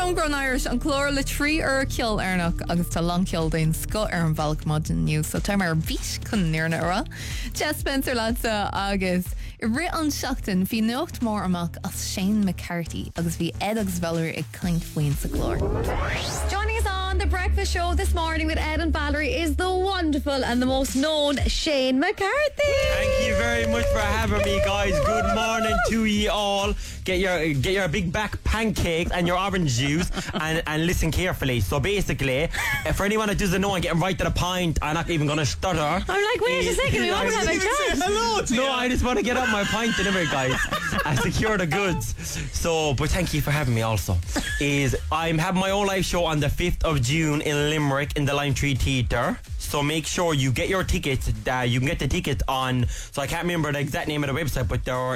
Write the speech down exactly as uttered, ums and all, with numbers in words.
Homegrown Irish an chlór le trí ar ceol arnach agus tá long-ceol daon sco ar an bhealach mod nniu, so tá mar bhís chun níorna ra. Jess Spencer lása agus i ri an seachtain bhí nuacht mór amach as Shane McCarthy agus bhí Ed agus Valerie ag clink faoin sa chlór. Joining us on The Breakfast Show this morning with Ed and Valerie is the wonderful and the most known Shane McCarthy. Thank you very much for having me, guys. Good morning to you all. Get your get your big back pancakes and your orange juice and, and listen carefully. So basically, for anyone that doesn't know, I'm getting right to the point. I'm not even going to stutter. I'm like, wait a second, we want to have a chat. Hello to No, you. I just want to get up my pint and everything, guys. I secure the goods. So, but thank you for having me also. Is I'm having my own live show on the fifth of June in Limerick in the Lime Tree Theatre. So make sure you get your tickets. Uh, you can get the tickets on, so I can't remember the exact name of the website, but there are